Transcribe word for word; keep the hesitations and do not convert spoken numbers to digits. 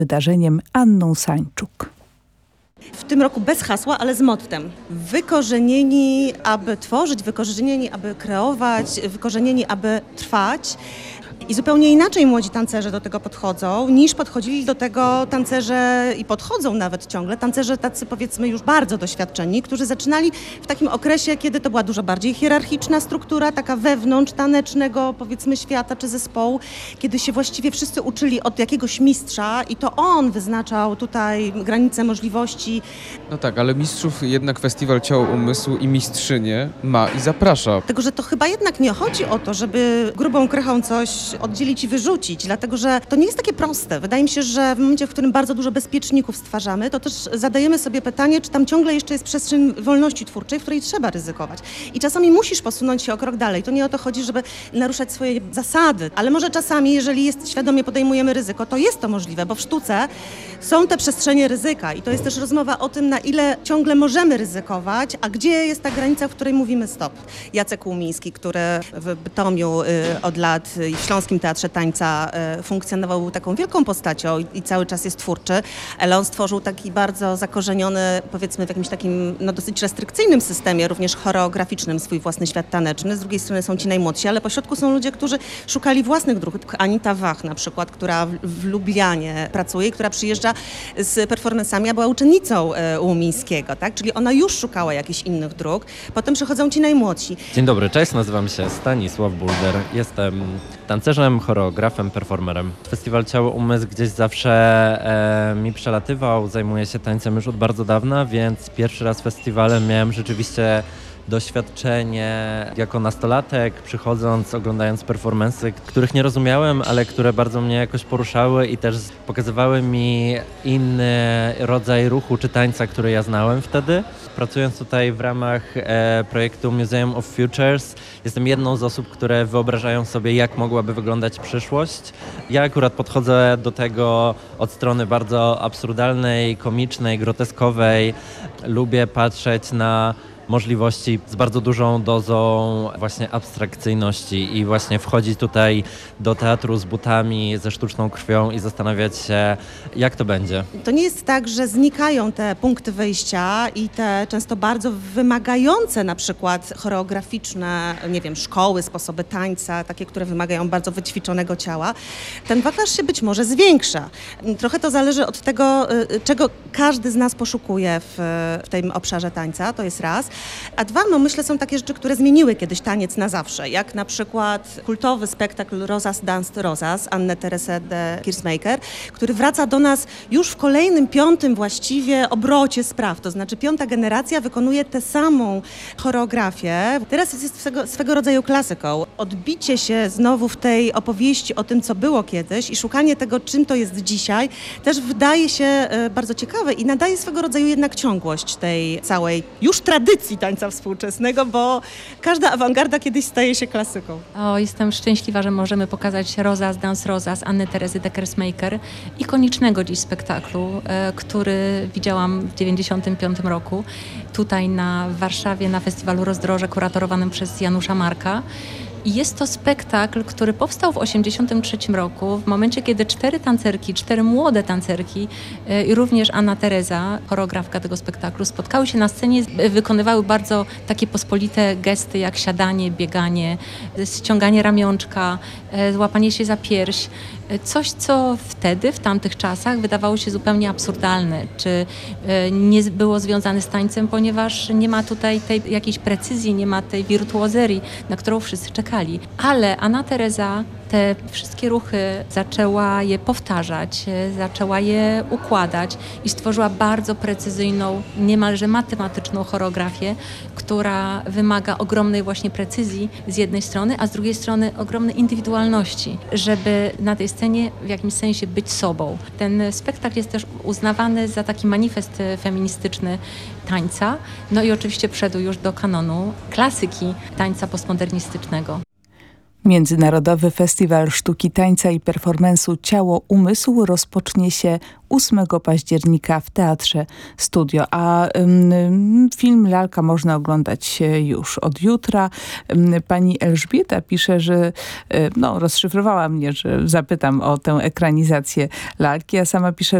wydarzeniem Anną Sańczuk. W tym roku bez hasła, ale z mottem. Wykorzenieni, aby tworzyć, wykorzenieni, aby kreować, wykorzenieni, aby trwać. I zupełnie inaczej młodzi tancerze do tego podchodzą, niż podchodzili do tego tancerze i podchodzą nawet ciągle, tancerze tacy powiedzmy już bardzo doświadczeni, którzy zaczynali w takim okresie, kiedy to była dużo bardziej hierarchiczna struktura, taka wewnątrz tanecznego powiedzmy świata czy zespołu, kiedy się właściwie wszyscy uczyli od jakiegoś mistrza i to on wyznaczał tutaj granice możliwości. No tak, ale mistrzów jednak Festiwal Ciało Umysłu i mistrzynie ma i zaprasza. Tego, że to chyba jednak nie chodzi o to, żeby grubą krychą coś oddzielić i wyrzucić, dlatego że to nie jest takie proste. Wydaje mi się, że w momencie, w którym bardzo dużo bezpieczników stwarzamy, to też zadajemy sobie pytanie, czy tam ciągle jeszcze jest przestrzeń wolności twórczej, w której trzeba ryzykować. I czasami musisz posunąć się o krok dalej. To nie o to chodzi, żeby naruszać swoje zasady, ale może czasami, jeżeli jest, świadomie podejmujemy ryzyko, to jest to możliwe, bo w sztuce są te przestrzenie ryzyka i to jest też rozmowa o tym, na ile ciągle możemy ryzykować, a gdzie jest ta granica, w której mówimy stop. Jacek Łumiński, który w Bytomiu y, od lat i w Śląskim Teatrze Tańca y, funkcjonował, był taką wielką postacią i, i cały czas jest twórczy, ale on stworzył taki bardzo zakorzeniony, powiedzmy w jakimś takim no, dosyć restrykcyjnym systemie, również choreograficznym, swój własny świat taneczny. Z drugiej strony są ci najmłodsi, ale pośrodku są ludzie, którzy szukali własnych dróg. Anita Wach na przykład, która w, w Lublianie pracuje, która przyjeżdża z performansami, a była uczennicą e, Łumińskiego, tak? Czyli ona już szukała jakichś innych dróg. Potem przychodzą ci najmłodsi. Dzień dobry, cześć, nazywam się Stanisław Bulder. Jestem tancerzem, choreografem, performerem. Festiwal Ciało Umysł gdzieś zawsze e, mi przelatywał, zajmuję się tańcem już od bardzo dawna, więc pierwszy raz festiwalem miałem rzeczywiście doświadczenie jako nastolatek, przychodząc, oglądając performance'y, których nie rozumiałem, ale które bardzo mnie jakoś poruszały i też pokazywały mi inny rodzaj ruchu czy tańca, który ja znałem wtedy. Pracując tutaj w ramach e, projektu Museum of Futures, jestem jedną z osób, które wyobrażają sobie, jak mogłaby wyglądać przyszłość. Ja akurat podchodzę do tego od strony bardzo absurdalnej, komicznej, groteskowej. Lubię patrzeć na możliwości z bardzo dużą dozą właśnie abstrakcyjności i właśnie wchodzić tutaj do teatru z butami, ze sztuczną krwią i zastanawiać się, jak to będzie. To nie jest tak, że znikają te punkty wyjścia i te często bardzo wymagające na przykład choreograficzne, nie wiem, szkoły, sposoby tańca, takie, które wymagają bardzo wyćwiczonego ciała. Ten wachlarz się być może zwiększa. Trochę to zależy od tego, czego każdy z nas poszukuje w, w tym obszarze tańca, to jest raz. A dwa, no myślę, są takie rzeczy, które zmieniły kiedyś taniec na zawsze, jak na przykład kultowy spektakl Rosas Danced Rosas, Anne Therese de Keersmaker, który wraca do nas już w kolejnym, piątym właściwie obrocie spraw, to znaczy piąta generacja wykonuje tę samą choreografię. Teraz jest swego, swego rodzaju klasyką. Odbicie się znowu w tej opowieści o tym, co było kiedyś i szukanie tego, czym to jest dzisiaj, też wydaje się bardzo ciekawe i nadaje swego rodzaju jednak ciągłość tej całej już tradycji tańca współczesnego, bo każda awangarda kiedyś staje się klasyką. O, jestem szczęśliwa, że możemy pokazać Rosas Dance Rosas Anny Teresy de Keersmaker, ikonicznego dziś spektaklu, e, który widziałam w dziewięćdziesiątym piątym roku tutaj na w Warszawie na festiwalu Rozdroże kuratorowanym przez Janusza Marka. I jest to spektakl, który powstał w osiemdziesiątym trzecim roku, w momencie, kiedy cztery tancerki, cztery młode tancerki yy, i również Anna Teresa, choreografka tego spektaklu, spotkały się na scenie, yy, wykonywały bardzo takie pospolite gesty jak siadanie, bieganie, yy, ściąganie ramionczka, yy, złapanie się za pierś. Yy, coś, co wtedy, w tamtych czasach wydawało się zupełnie absurdalne, czy yy, nie było związane z tańcem, ponieważ nie ma tutaj tej jakiejś precyzji, nie ma tej wirtuozerii, na którą wszyscy czekali. Ale Anna Teresa te wszystkie ruchy zaczęła je powtarzać, zaczęła je układać i stworzyła bardzo precyzyjną, niemalże matematyczną choreografię, która wymaga ogromnej właśnie precyzji z jednej strony, a z drugiej strony ogromnej indywidualności, żeby na tej scenie w jakimś sensie być sobą. Ten spektakl jest też uznawany za taki manifest feministyczny tańca, no i oczywiście wszedł już do kanonu klasyki tańca postmodernistycznego. Międzynarodowy Festiwal Sztuki Tańca i Performance'u Ciało Umysł rozpocznie się ósmego października w Teatrze Studio, a ym, film Lalka można oglądać już od jutra. Ym, pani Elżbieta pisze, że y, no, rozszyfrowała mnie, że zapytam o tę ekranizację Lalki, a sama pisze,